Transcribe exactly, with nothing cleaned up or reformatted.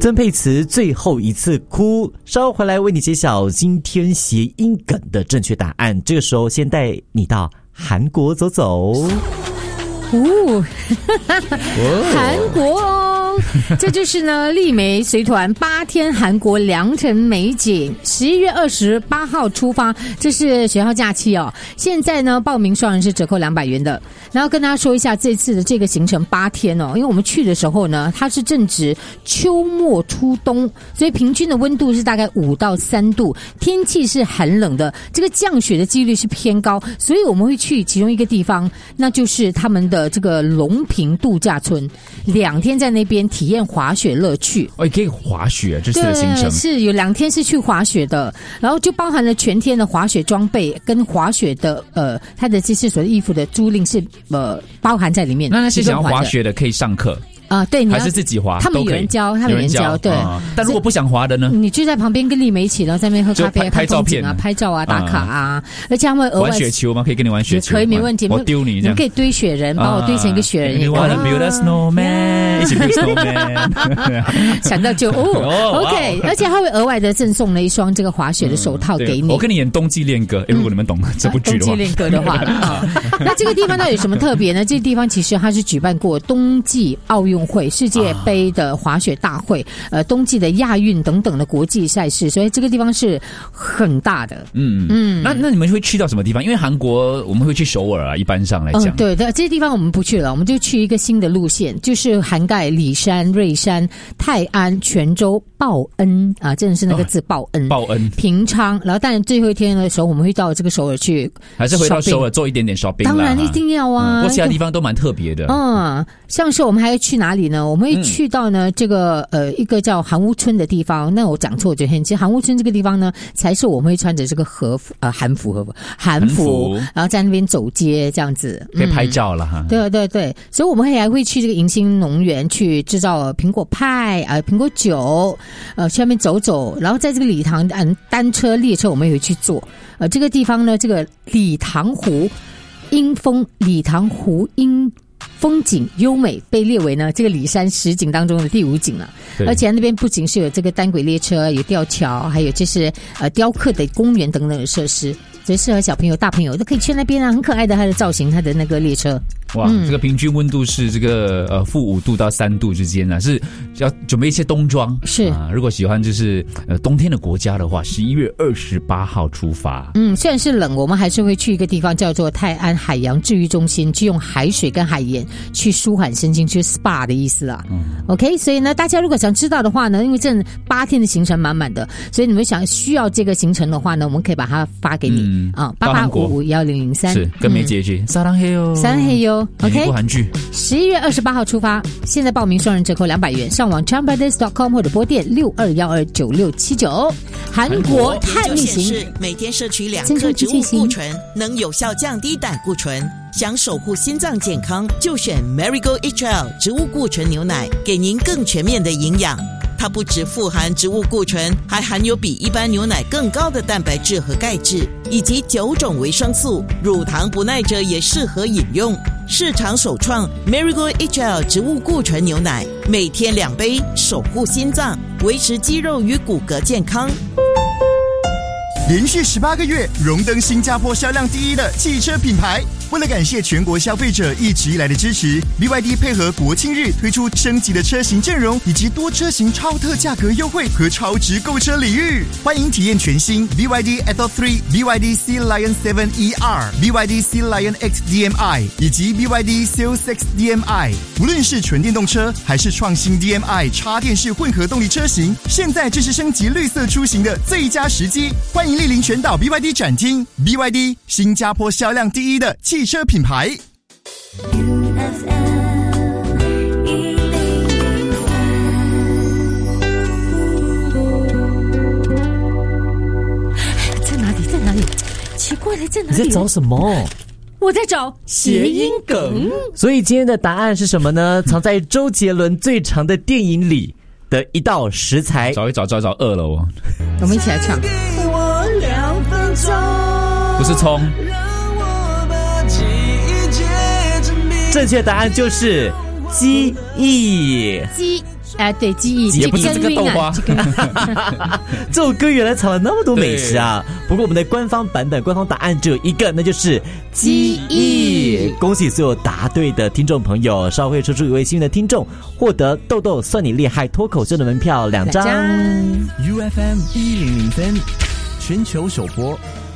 曾沛慈最后一次哭，稍后回来为你揭晓今天谐音梗的正确答案。这个时候先带你到韩国走走。 哦，韩国哦，这就是呢丽梅随团八天韩国良辰美景，十一月二十八号出发，这是学校假期哦。现在呢报名双人是折扣两百元的。然后跟大家说一下这次的这个行程八天哦，因为我们去的时候呢，它是正值秋末初冬，所以平均的温度是大概五到三度，天气是寒冷的，这个降雪的几率是偏高，所以我们会去其中一个地方，那就是他们的这个龙平度假村，两天在那边体验滑雪乐趣。 哦，也可以滑雪，这次的行程对，是有两天是去滑雪的，然后就包含了全天的滑雪装备跟滑雪的呃，它的这些所谓衣服的租赁是呃包含在里面。 那那些想要滑雪的可以上课啊、呃，对，你还是自己滑， 他们有人教，他们有人教，对、 啊。但如果不想滑的呢？ 你就在旁边跟丽梅一起，然后在那边喝咖啡、 拍, 拍照片啊、拍照啊、打卡啊，而且他们额外玩雪球吗？可以跟你玩雪球， 可以没问题。 我丢你这样， 你可以堆雪人，把我堆成一个雪人。 You wanna build a snowman？ 一起 build snowman。 想到就哦 ，OK， 而且他会额外的赠送了一双这个滑雪的手套给你。 我跟你演冬季恋歌，如果你们懂这部剧的话， 冬季恋歌的话啊，那这个地方到底有什么特别呢？这个地方其实它是举办过冬季奥运会、世界杯的滑雪大会，呃，冬季的亚运等等的国际赛事，所以这个地方是很大的。 嗯嗯，那那你们会去到什么地方？因为韩国我们会去首尔啊，一般上来讲。 嗯，对的，这些地方我们不去了，我们就去一个新的路线，就是涵盖里山、瑞山、泰安、泉州、报恩啊，真的是那个字、哦、报恩。 报恩。 平昌，然后当然最后一天的时候，我们会到这个首尔去， 还是回到首尔做一点点 shopping。 当然一定要啊， 不过、嗯、其他地方都蛮特别的。 嗯，像是我们还要去哪里呢？我们会去到呢、嗯、这个呃一个叫韩屋村的地方。那我讲错，昨天其实韩屋村这个地方呢，才是我们会穿着这个和服呃韩服和服韩服，然后在那边走街这样子， 可以拍照了哈。 对对对，所以我们还会去这个迎新农园去制造苹果派啊、呃、苹果酒，呃去那边走走，然后在这个礼堂嗯单车列车我们也会去坐。呃这个地方呢，这个礼堂湖阴风礼堂湖阴风景优美，被列为呢这个里山十景当中的第五景了。而且那边不仅是有这个单轨列车，有吊桥，还有就是呃雕刻的公园等等的设施，所以适合小朋友大朋友都可以去那边啊，很可爱的它的造型，它的那个列车。 哇、嗯，这个平均温度是这个呃负五度到三度之间啊，是要准备一些冬装。 是啊，如果喜欢就是呃冬天的国家的话，十一月二十八号出发。 嗯，虽然是冷，我们还是会去一个地方叫做泰安海洋治愈中心，去用海水跟海盐去舒缓身心，去 S P A 的意思啊。嗯、OK， 所以呢，大家如果想知道的话呢，因为这八天的行程满满的，所以你们想需要这个行程的话呢，我们可以把它发给你、嗯、啊，八八五五幺零零三是跟梅姐姐撒浪嘿哟， 撒浪嘿哟。OK， 部韩剧， 十一月二十八号出发，现在报名双人折扣两百元，上网 charmbrothers dot com 或者拨电六二幺二九六七九。韩国探秘行， 每天摄取两克植物固醇，能有效降低胆固醇。想守护心脏健康，就选 Marigold H L 植物固醇牛奶，给您更全面的营养。它不只富含植物固醇，还含有比一般牛奶更高的蛋白质和钙质，以及九种维生素。乳糖不耐者也适合饮用。市场首创 Marigold H L 植物固醇牛奶，每天两杯，守护心脏，维持肌肉与骨骼健康。 连续十八个月荣登新加坡销量第一的汽车品牌。为了感谢全国消费者一直以来的支持， B Y D 配合国庆日推出升级的车型阵容，以及多车型超特价格优惠和超值购车礼遇。欢迎体验全新 B Y D Atto 三、B Y D Sea Lion 七 E R、B Y D Sea Lion X D M I 以及 B Y D Seal 六 D M I。无论是纯电动车还是创新 D M I 插电式混合动力车型，现在正是升级绿色出行的最佳时机。欢迎莅临全岛 B Y D 展厅 ，B Y D 新加坡销量第一的汽车品牌。 在哪里？在哪里？奇怪了，在哪里？ 你在找什么？ 我在找谐音梗。 所以今天的答案是什么呢？藏在周杰伦最长的电影里的一道食材。 找一找，找一找，饿了哦。 我们一起来唱。 不是葱。 正确答案就是鸡翼。 鸡，哎、呃，对，鸡翼， 也不是这个豆花。 这首歌原来藏了那么多美食啊！不过我们的官方版本、官方答案只有一个，那就是鸡翼。恭喜所有答对的听众朋友，稍后会抽出一位幸运的听众，获得豆豆算你厉害脱口秀的门票两张。 U F M 一零零三，全球首播